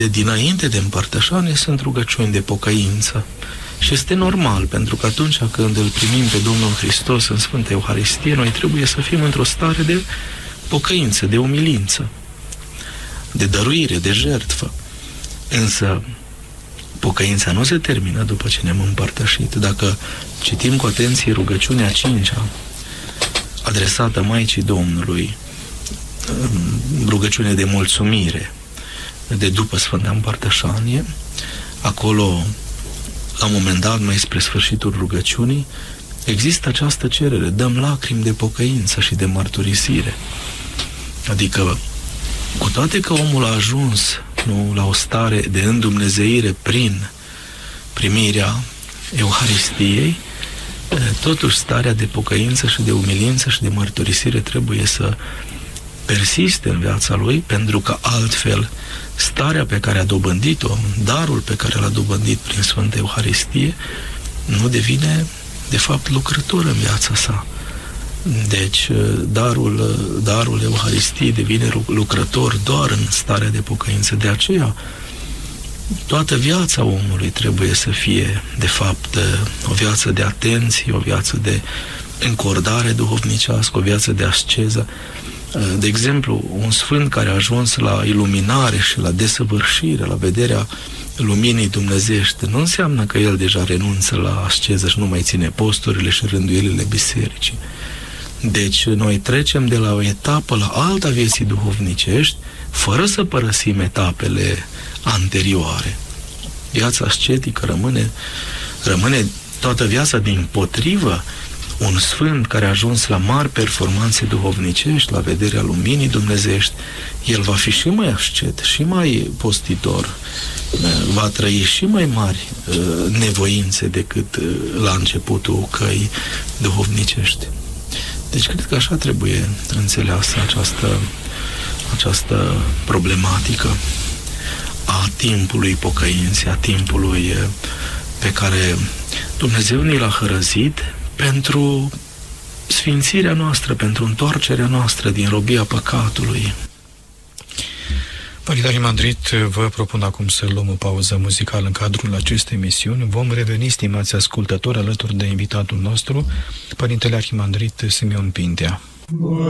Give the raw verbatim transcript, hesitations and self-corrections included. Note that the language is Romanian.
dinainte de împărtășanie sunt rugăciuni de pocăință. Și este normal, pentru că atunci când îl primim pe Domnul Hristos în Sfânta Euharistie, noi trebuie să fim într-o stare de pocăință, de umilință, de dăruire, de jertfă. Însă, pocăința nu se termină după ce ne-am împărtășit. Dacă citim cu atenție rugăciunea cincea, adresată Maicii Domnului, rugăciune de mulțumire, de după Sfânta Împărtășanie, acolo, la un moment dat, mai spre sfârșitul rugăciunii, există această cerere: dăm lacrimi de pocăință și de mărturisire. Adică, cu toate că omul a ajuns nu, la o stare de îndumnezeire prin primirea Euharistiei, totuși starea de pocăință și de umilință și de mărturisire trebuie să persiste în viața lui, pentru că altfel starea pe care a dobândit-o, darul pe care l-a dobândit prin Sfânta Euharistie, nu devine, de fapt, lucrător în viața sa. Deci, darul, darul Euharistiei devine lucrător doar în starea de pocăință. De aceea, toată viața omului trebuie să fie, de fapt, o viață de atenție, o viață de încordare duhovnicească, o viață de asceză. De exemplu, un sfânt care a ajuns la iluminare și la desăvârșire, la vederea luminii dumnezeiești, nu înseamnă că el deja renunță la asceză și nu mai ține posturile și rânduielile bisericii. Deci noi trecem de la o etapă la alta vieții duhovnicești, fără să părăsim etapele anterioare. Viața ascetică rămâne, rămâne toată viața dimpotrivă. Un sfânt care a ajuns la mari performanțe duhovnicești, la vederea luminii dumnezeiești, el va fi și mai ascet, și mai postitor, va trăi și mai mari uh, nevoințe decât uh, la începutul căii duhovnicești. Deci cred că așa trebuie înțeleasă această, această problematică a timpului pocăinței, a timpului pe care Dumnezeu ne l-a hărăzit pentru sfințirea noastră, pentru întoarcerea noastră din robia păcatului. Părinte Arhimandrit, vă propun acum să luăm o pauză muzicală în cadrul acestei emisiuni. Vom reveni, stimați ascultători, alături de invitatul nostru, Părintele Arhimandrit Simeon Pintea.